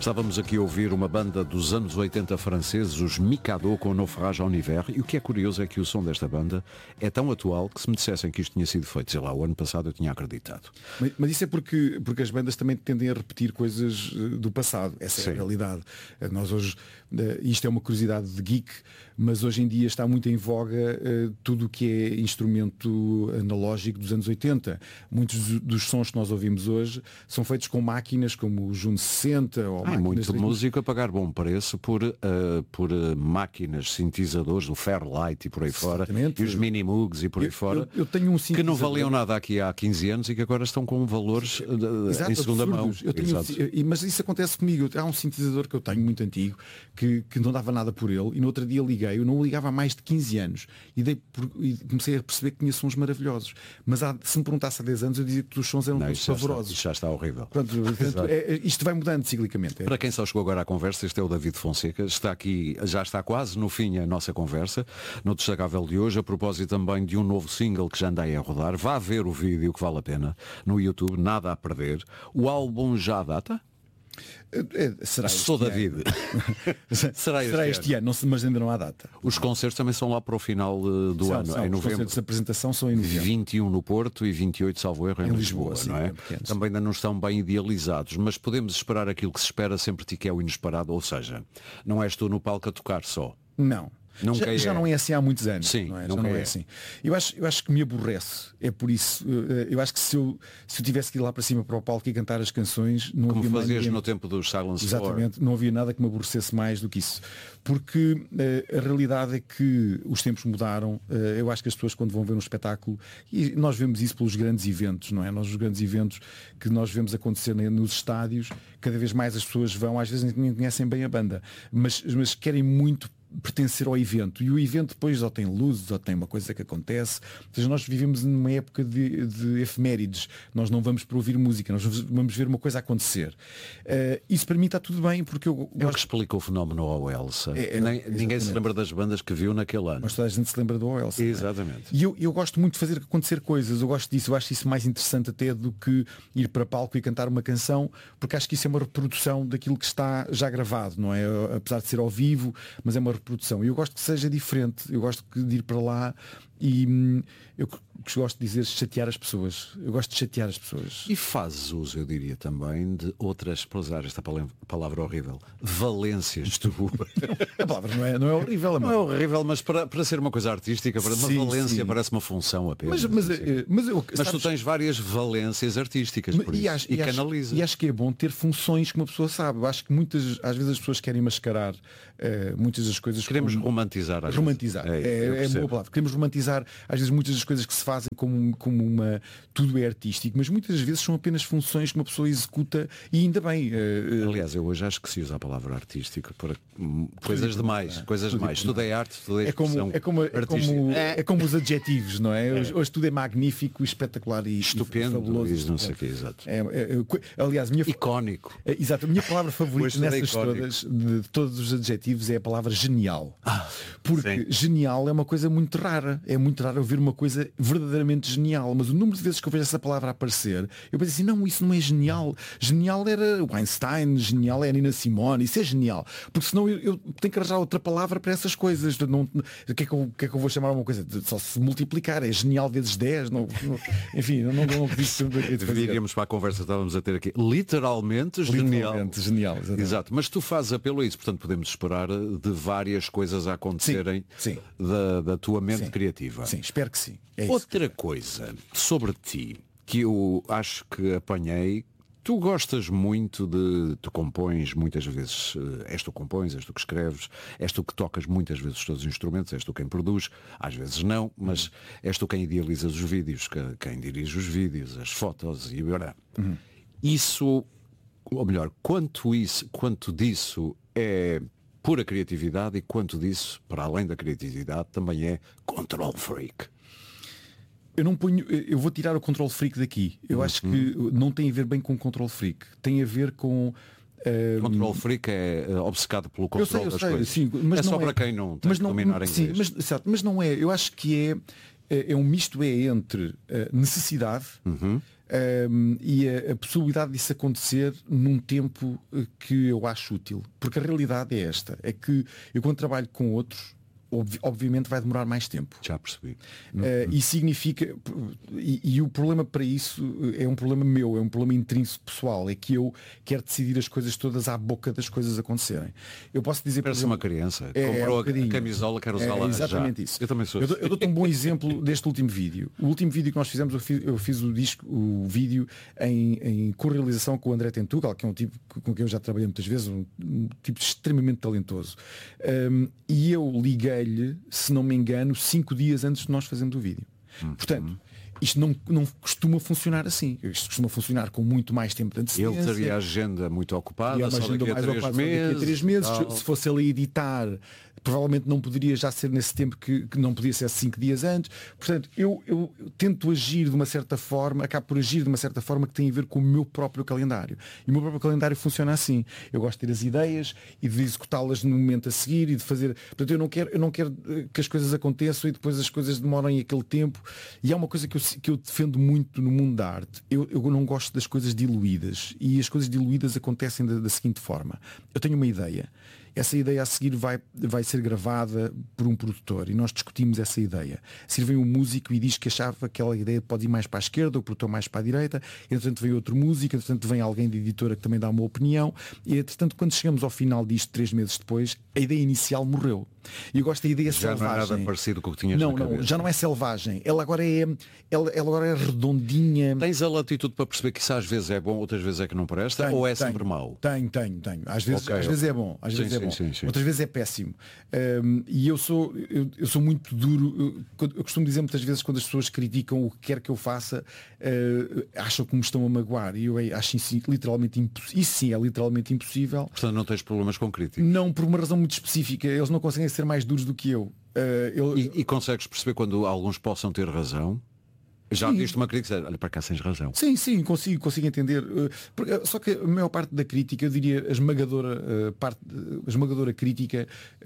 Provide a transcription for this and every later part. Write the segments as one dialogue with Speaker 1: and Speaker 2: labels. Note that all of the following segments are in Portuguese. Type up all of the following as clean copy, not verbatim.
Speaker 1: Estávamos aqui a ouvir uma banda dos anos 80 franceses, os Mikado, com o Naufrage en Hiver, e o que é curioso é que o som desta banda é tão atual que se me dissessem que isto tinha sido feito, sei lá, o ano passado eu tinha acreditado.
Speaker 2: Mas isso é porque as bandas também tendem a repetir coisas do passado, essa é a realidade. Nós hoje, isto é uma curiosidade de geek, mas hoje em dia está muito em voga tudo o que é instrumento analógico dos anos 80. Muitos dos sons que nós ouvimos hoje são feitos com máquinas como o Juno 60 ou
Speaker 1: muito músico a pagar bom preço por máquinas, sintetizadores, o Fairlight e por aí fora, e os Minimoogs e por aí fora,
Speaker 2: eu tenho um
Speaker 1: que não valiam nada aqui há 15 anos e que agora estão com valores em segunda mão.
Speaker 2: Mas isso acontece comigo. Há um sintetizador que eu tenho muito antigo que não dava nada por ele, e no outro dia liguei, eu não o ligava há mais de 15 anos e comecei a perceber que tinha sons maravilhosos, mas se me perguntasse há 10 anos eu dizia que os sons eram todos favorosos.
Speaker 1: Isto já está horrível.
Speaker 2: Pronto, portanto, isto vai mudando ciclicamente.
Speaker 1: Para quem só chegou agora à conversa, este é o David Fonseca, está aqui, já está quase no fim a nossa conversa, no destacável de hoje, a propósito também de um novo single que já anda aí a rodar. Vá ver o vídeo que vale a pena no YouTube, nada a perder. O álbum já data?
Speaker 2: Será
Speaker 1: Sou David.
Speaker 2: Será este ano, mas ainda não há data.
Speaker 1: Os concertos também são lá para o final do ano, em novembro.
Speaker 2: Os concertos de apresentação são em novembro.
Speaker 1: 21 no Porto e 28, salvo erro, em Lisboa,
Speaker 2: sim,
Speaker 1: não é? Também ainda não estão bem idealizados, mas podemos esperar aquilo que se espera sempre de ti, que é o inesperado, ou seja, não és tu no palco a tocar só.
Speaker 2: Não. Já não é assim há muitos anos.
Speaker 1: Sim,
Speaker 2: não é? Já não é assim. Eu acho que me aborrece. É por isso. Eu acho que se eu tivesse que ir lá para cima para o palco e cantar as canções, não
Speaker 1: como
Speaker 2: havia
Speaker 1: fazias no tempo dos Silence.
Speaker 2: Exatamente, não havia nada que me aborrecesse mais do que isso. Porque a realidade é que os tempos mudaram. Eu acho que as pessoas, quando vão ver um espetáculo, e nós vemos isso pelos grandes eventos, não é? Os grandes eventos que nós vemos acontecer nos estádios, cada vez mais as pessoas vão, às vezes nem conhecem bem a banda, mas querem muito pertencer ao evento, e o evento depois ou tem luzes ou tem uma coisa que acontece. Ou seja, nós vivemos numa época de efemérides. Nós não vamos para ouvir música, nós vamos ver uma coisa acontecer. Isso para mim está tudo bem, porque eu
Speaker 1: é o que explica o fenómeno ao Elsa. Ninguém se lembra das bandas que viu naquele ano,
Speaker 2: mas toda a gente se lembra do Elsa.
Speaker 1: Exatamente.
Speaker 2: E eu gosto muito de fazer acontecer coisas. Eu gosto disso, eu acho isso mais interessante até do que ir para palco e cantar uma canção, porque acho que isso é uma reprodução daquilo que está já gravado, não é? Apesar de ser ao vivo, mas é uma reprodução. E eu gosto que seja diferente. Eu gosto de ir para lá e eu gosto de dizer chatear as pessoas. Eu gosto de chatear as pessoas.
Speaker 1: E fazes uso, eu diria também, de outras, para usar esta palavra horrível, valências tu.
Speaker 2: A palavra não é horrível.
Speaker 1: Não é horrível, mas para ser uma coisa artística, para uma valência parece uma função apenas. Mas tu tens várias valências artísticas por isso, e canalizas.
Speaker 2: E acho que é bom ter funções que uma pessoa sabe. Eu acho que às vezes as pessoas querem mascarar muitas das coisas.
Speaker 1: Queremos romantizar.
Speaker 2: Romantizar. É boa palavra. Queremos romantizar às vezes muitas das coisas que se fazem como uma... Tudo é artístico, mas muitas das vezes são apenas funções que uma pessoa executa, e ainda bem.
Speaker 1: Aliás, eu hoje acho que se usa a palavra artístico para coisas demais. Tudo é arte, tudo é expressão.
Speaker 2: É como os adjetivos, não é? Hoje tudo é magnífico, espetacular e
Speaker 1: estupendo,
Speaker 2: fabuloso.
Speaker 1: Não sei o que, exato.
Speaker 2: Aliás,
Speaker 1: icónico.
Speaker 2: Exato, a minha palavra favorita nessas todas, de todos os adjetivos, é a palavra genial. Porque genial é uma coisa muito rara. É muito raro ouvir uma coisa verdadeiramente genial, mas o número de vezes que eu vejo essa palavra aparecer, eu penso assim, não, isso não é genial. Genial era o Einstein, genial é a Nina Simone, isso é genial. Porque senão eu tenho que arranjar outra palavra para essas coisas. O que é que eu vou chamar uma coisa? Só se multiplicar, é genial vezes 10. Enfim, não
Speaker 1: Deveríamos para a conversa, estávamos a ter aqui literalmente genial.
Speaker 2: Exatamente.
Speaker 1: Exato, mas tu fazes apelo a isso, portanto podemos esperar de várias coisas a acontecerem da tua mente criativa.
Speaker 2: Sim, espero que sim.
Speaker 1: Outra coisa sobre ti que eu acho que apanhei, tu gostas muito tu compões muitas vezes, és tu que compões, és tu que escreves, és tu que tocas muitas vezes todos os instrumentos, és tu quem produz, às vezes não, mas és tu quem idealiza os vídeos, quem dirige os vídeos, as fotos e isso, ou melhor, quanto disso é pura criatividade e quanto disso, para além da criatividade, também é control freak.
Speaker 2: Eu vou tirar o control freak daqui. Eu acho que não tem a ver bem com control freak. Tem a ver com...
Speaker 1: Control freak é obcecado pelo controle das coisas.
Speaker 2: Sim, mas
Speaker 1: é só para quem não tem que dominar inglês.
Speaker 2: Mas não é. Eu acho que é um misto entre necessidade, E a possibilidade disso acontecer num tempo que eu acho útil. Porque a realidade é esta, é que eu quando trabalho com outros, obviamente vai demorar mais tempo.
Speaker 1: Já percebi.
Speaker 2: E significa, e o problema para isso é um problema meu, é um problema intrínseco pessoal, é que eu quero decidir as coisas todas à boca das coisas acontecerem. Eu posso dizer,
Speaker 1: parece uma criança, comprou a camisola, quer usá-la
Speaker 2: exatamente
Speaker 1: já.
Speaker 2: Isso.
Speaker 1: Eu também sou.
Speaker 2: Eu dou-te um bom exemplo deste último vídeo. O último vídeo que nós fizemos, eu fiz o vídeo em correalização com o André Tentugal, que é um tipo com quem eu já trabalhei muitas vezes, um tipo extremamente talentoso. E eu liguei, se não me engano, 5 dias antes de nós fazermos o vídeo. Portanto, isto não costuma funcionar assim. Isto costuma funcionar com muito mais tempo de antecedência.
Speaker 1: Ele teria a agenda muito ocupada,
Speaker 2: só daqui a 3 meses. Se fosse ele a editar, provavelmente não poderia já ser nesse tempo que não podia ser 5 dias antes. Portanto, eu tento agir de uma certa forma, acabo por agir de uma certa forma que tem a ver com o meu próprio calendário. E o meu próprio calendário funciona assim. Eu gosto de ter as ideias e de executá-las no momento a seguir e de fazer. Portanto, eu não quero que as coisas aconteçam e depois as coisas demorem aquele tempo. E há uma coisa que eu defendo muito no mundo da arte. Eu não gosto das coisas diluídas. E as coisas diluídas acontecem da seguinte forma. Eu tenho uma ideia. Essa ideia a seguir vai ser gravada por um produtor e nós discutimos essa ideia. Se vem um músico e diz que achava que aquela ideia pode ir mais para a esquerda, o produtor mais para a direita, entretanto vem outro músico, entretanto vem alguém de editora que também dá uma opinião e entretanto quando chegamos ao final disto 3 meses depois, a ideia inicial morreu. E eu gosto da ideia
Speaker 1: já
Speaker 2: selvagem.
Speaker 1: Não é nada parecido com o que tinhas na cabeça.
Speaker 2: Não, já não é selvagem. Ela agora é redondinha.
Speaker 1: Tens a latitude para perceber que isso às vezes é bom, outras vezes é que não presta, ou é sempre mau?
Speaker 2: Tenho. Às vezes é bom, às vezes é bom. Sim. Outras vezes é péssimo. E eu sou muito duro. Eu costumo dizer muitas vezes quando as pessoas criticam o que quer que eu faça, acham que me estão a magoar. E eu acho isso literalmente impossível. Isso sim é literalmente impossível.
Speaker 1: Portanto não tens problemas com críticos?
Speaker 2: Não, por uma razão muito específica. Eles não conseguem ser mais duros do que eu.
Speaker 1: E consegues perceber quando alguns possam ter razão? Já viste uma crítica, olha para cá, tens razão.
Speaker 2: Sim, consigo entender. Só que a maior parte da crítica, eu diria, a esmagadora crítica,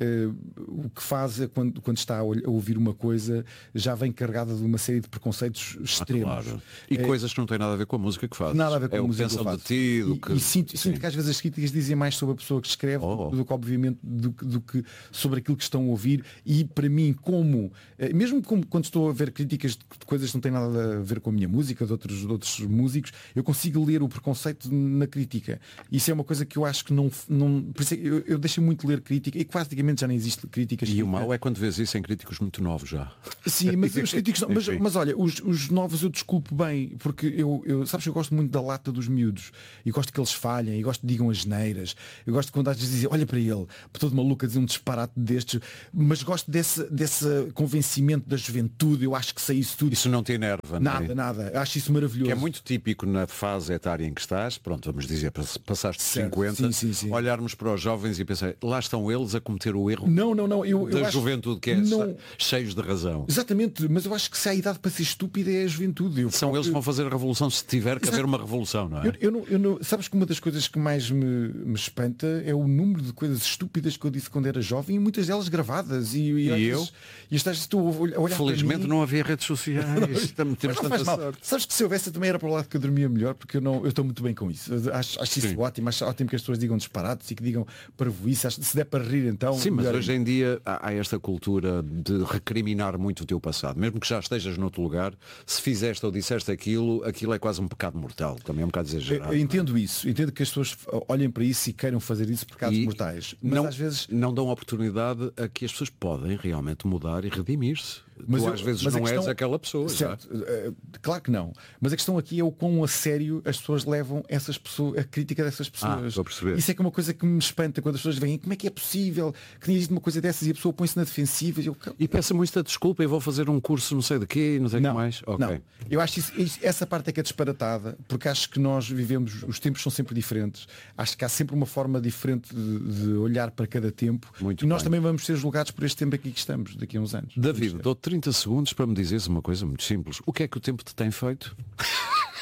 Speaker 2: o que faz é quando está a ouvir uma coisa, já vem carregada de uma série de preconceitos extremos.
Speaker 1: Claro. E coisas que não têm nada a ver com a música que faz.
Speaker 2: Nada a ver com a música que
Speaker 1: faz. E
Speaker 2: sinto que às vezes as críticas dizem mais sobre a pessoa que escreve do que, obviamente, do que sobre aquilo que estão a ouvir. E para mim, mesmo quando estou a ver críticas de coisas que não têm nada a ver com a minha música, de outros músicos, eu consigo ler o preconceito na crítica. Isso é uma coisa que eu acho que não por isso eu deixo muito ler crítica e que praticamente já nem existe críticas.
Speaker 1: E o mau é quando vês isso em críticos muito novos já.
Speaker 2: Sim, mas os críticos mas olha, os novos eu desculpo bem, porque sabes que eu gosto muito da lata dos miúdos e gosto que eles falhem, e gosto que digam as geneiras, eu gosto quando às vezes dizem, olha para ele, todo maluco a dizer um disparate destes, mas gosto desse convencimento da juventude, eu acho que sei isso tudo.
Speaker 1: Isso não te enerva?
Speaker 2: Nada. Acho isso maravilhoso.
Speaker 1: Que é muito típico na fase etária em que estás, pronto, vamos dizer, passaste de 50,
Speaker 2: sim.
Speaker 1: olharmos para os jovens e pensar, lá estão eles a cometer o erro
Speaker 2: da
Speaker 1: juventude que é cheios de razão.
Speaker 2: Exatamente, mas eu acho que se há idade para ser estúpida é a juventude.
Speaker 1: Eles que vão fazer a revolução se tiver que haver uma revolução, não é?
Speaker 2: Sabes que uma das coisas que mais me espanta é o número de coisas estúpidas que eu disse quando era jovem e muitas delas gravadas. E eu? E estás tu a olhar.
Speaker 1: Felizmente
Speaker 2: para mim,
Speaker 1: não havia redes sociais. Temos tanta sorte.
Speaker 2: Sabes que se houvesse também era para o lado que eu dormia melhor, porque eu estou muito bem com isso. Acho isso ótimo. Acho ótimo que as pessoas digam disparates e que digam parvoíce. Se der para rir então.
Speaker 1: Sim, mas hoje em dia há esta cultura de recriminar muito o teu passado. Mesmo que já estejas noutro lugar, se fizeste ou disseste aquilo é quase um pecado mortal. Também é um bocado exagerado.
Speaker 2: Eu entendo isso. Entendo que as pessoas olhem para isso e queiram fazer isso pecados mortais. Mas às vezes
Speaker 1: não dão oportunidade a que as pessoas podem realmente mudar e redimir-se. Tu às vezes não és aquela pessoa.
Speaker 2: Certo, claro que não. Mas a questão aqui é o quão a sério as pessoas levam essas pessoas, a crítica dessas pessoas.
Speaker 1: Estou a perceber.
Speaker 2: Isso é que é uma coisa que me espanta quando as pessoas vêm, como é que é possível que tenha uma coisa dessas e a pessoa põe-se na defensiva
Speaker 1: e peça muita desculpa e vou fazer um curso não sei de quê, não sei o que mais.
Speaker 2: Não. Eu acho essa parte é que é disparatada, porque acho que nós vivemos, os tempos são sempre diferentes. Acho que há sempre uma forma diferente de olhar para cada tempo.
Speaker 1: Muito
Speaker 2: e nós
Speaker 1: bem.
Speaker 2: também vamos ser julgados por este tempo aqui que estamos, daqui a uns anos.
Speaker 1: David, dou 30 segundos para me dizeres uma coisa muito simples. O que é que o tempo te tem feito?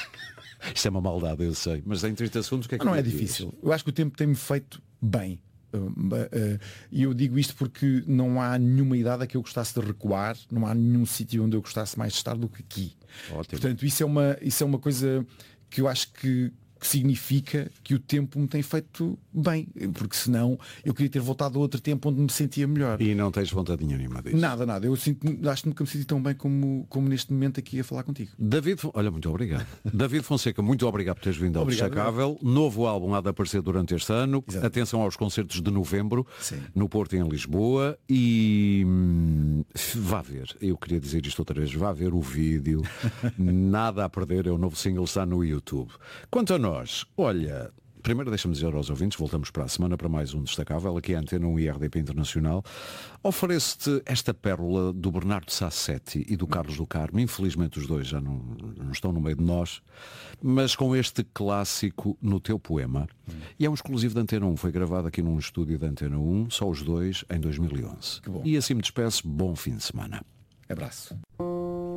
Speaker 1: Isto é uma maldade, eu sei. Mas em 30 segundos o que é que
Speaker 2: não é difícil. Eu acho que o tempo tem-me feito bem. E eu digo isto porque não há nenhuma idade a que eu gostasse de recuar, não há nenhum sítio onde eu gostasse mais de estar do que aqui.
Speaker 1: Ótimo.
Speaker 2: Portanto, isso é uma coisa que eu acho que significa que o tempo me tem feito bem, porque senão eu queria ter voltado a outro tempo onde me sentia melhor.
Speaker 1: E não tens vontade nenhuma disso?
Speaker 2: Nada. Eu acho que nunca me senti tão bem como neste momento aqui a falar contigo.
Speaker 1: Olha, muito obrigado. David Fonseca, muito obrigado por teres vindo ao Destacável. Novo álbum há de aparecer durante este ano. Exato. Atenção aos concertos de novembro. Sim. No Porto e em Lisboa. E vá ver, eu queria dizer isto outra vez, vá ver o vídeo. Nada a perder, é o novo single, está no YouTube. Quanto a nós, olha, primeiro deixa-me dizer aos ouvintes, voltamos para a semana para mais um Destacável, aqui a Antena 1 e RDP Internacional. Ofereço-te esta pérola do Bernardo Sassetti e do Carlos do Carmo. Infelizmente os dois já não estão no meio de nós, mas com este clássico No Teu Poema. E é um exclusivo da Antena 1, foi gravado aqui num estúdio da Antena 1, só os dois, em 2011. E assim me despeço, bom fim de semana.
Speaker 2: Abraço.